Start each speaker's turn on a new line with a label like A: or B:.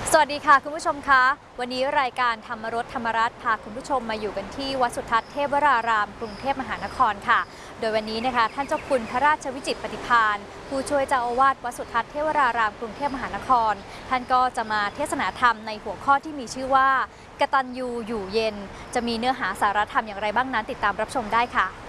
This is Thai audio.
A: สวัสดีค่ะคุณผู้ชมคะวันนี้รายการธรรมรสธรรมรัตน์พาคุณผู้ชมมาอยู่กันที่วัดสุทัศน์เทพวรารามกรุงเทพมหานครค่ะโดยวันนี้นะคะท่านเจ้าคุณพระราชวิจิตรปฏิภาณผู้ช่วยเจ้าอาวาสวัดสุทัศน์เทพวรารามกรุงเทพมหานครท่านก็จะมาเทศนาธรรมในหัวข้อที่มีชื่อว่ากตัญญูอยู่เย็นจะมีเนื้อหาสาระธรรมอย่างไรบ้างนั้นติดตามรับชมได้ค่ะ